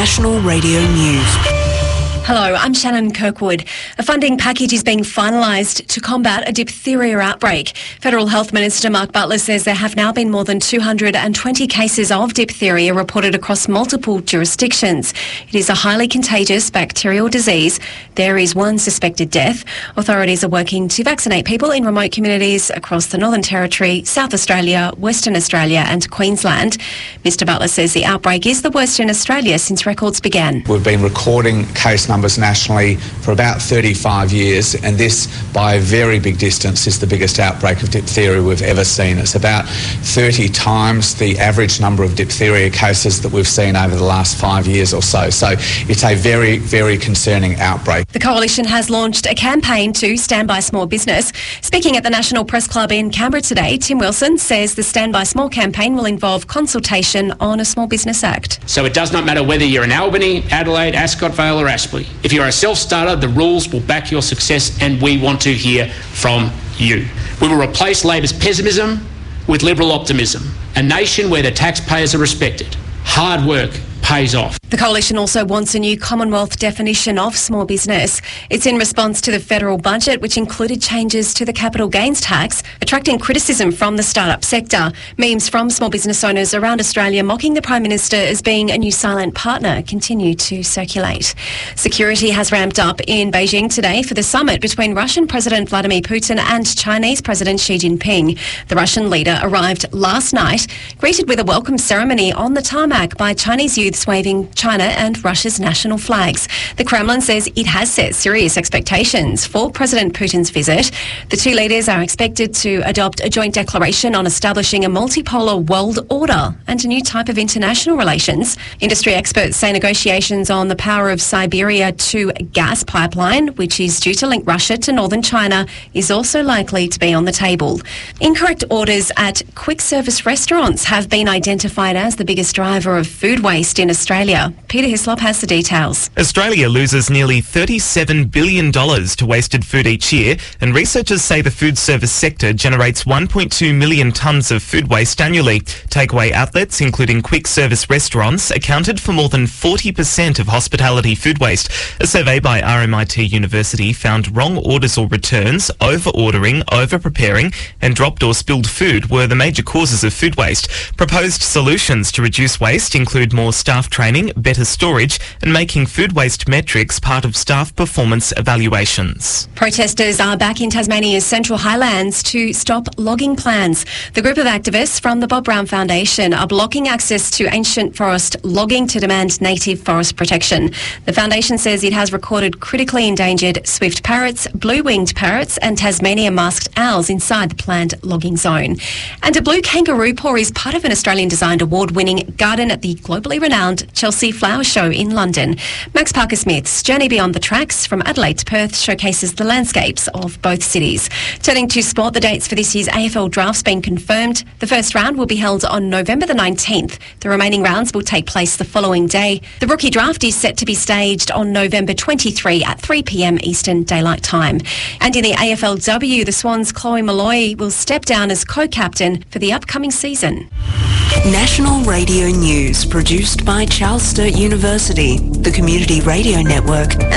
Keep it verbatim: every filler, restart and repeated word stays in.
National Radio News. Hello, I'm Shannon Kirkwood. A funding package is being finalised to combat a diphtheria outbreak. Federal Health Minister Mark Butler says there have now been more than two hundred twenty cases of diphtheria reported across multiple jurisdictions. It is a highly contagious bacterial disease. There is one suspected death. Authorities are working to vaccinate people in remote communities across the Northern Territory, South Australia, Western Australia and Queensland. Mister Butler says the outbreak is the worst in Australia since records began. We've been recording case numbers nationally for about thirty-five years, and this, by a very big distance, is the biggest outbreak of diphtheria we've ever seen. It's about thirty times the average number of diphtheria cases that we've seen over the last five years or so. So it's a very, very concerning outbreak. The Coalition has launched a campaign to stand by small business. Speaking at the National Press Club in Canberra today, Tim Wilson says the Stand By Small campaign will involve consultation on a Small Business Act. So it does not matter whether you're in Albany, Adelaide, Ascot Vale or Aspley. If you're a self-starter, the rules will back your success and we want to hear from you. We will replace Labor's pessimism with Liberal optimism. A nation where the taxpayers are respected. Hard work pays off. The Coalition also wants a new Commonwealth definition of small business. It's in response to the federal budget, which included changes to the capital gains tax, attracting criticism from the startup sector. Memes from small business owners around Australia mocking the Prime Minister as being a new silent partner continue to circulate. Security has ramped up in Beijing today for the summit between Russian President Vladimir Putin and Chinese President Xi Jinping. The Russian leader arrived last night, greeted with a welcome ceremony on the tarmac by Chinese youths waving China and Russia's national flags. The Kremlin says it has set serious expectations for President Putin's visit. The two leaders are expected to adopt a joint declaration on establishing a multipolar world order and a new type of international relations. Industry experts say negotiations on the Power of Siberia two gas pipeline, which is due to link Russia to northern China, is also likely to be on the table. Incorrect orders at quick service restaurants have been identified as the biggest driver of food waste in Australia. Peter Hislop has the details. Australia loses nearly thirty-seven billion dollars to wasted food each year, and researchers say the food service sector generates one point two million tonnes of food waste annually. Takeaway outlets, including quick service restaurants, accounted for more than forty percent of hospitality food waste. A survey by R M I T University found wrong orders or returns, over-ordering, over-preparing, and dropped or spilled food were the major causes of food waste. Proposed solutions to reduce waste include more staff training, better storage, and making food waste metrics part of staff performance evaluations. Protesters are back in Tasmania's Central Highlands to stop logging plans. The group of activists from the Bob Brown Foundation are blocking access to ancient forest logging to demand native forest protection. The foundation says it has recorded critically endangered swift parrots, blue-winged parrots and Tasmanian masked owls inside the planned logging zone. And a blue kangaroo paw is part of an Australian-designed award-winning garden at the globally renowned Chelsea Flower Show in London. Max Parker-Smith's Journey Beyond the Tracks from Adelaide to Perth showcases the landscapes of both cities. Turning to sport, the dates for this year's A F L draft's been confirmed. The first round will be held on November the nineteenth. The remaining rounds will take place the following day. The rookie draft is set to be staged on November twenty-third at three p m Eastern Daylight Time. And in the A F L W, the Swans' Chloe Molloy will step down as co-captain for the upcoming season. National Radio News, produced by Charles Sturt University, the Community Radio Network.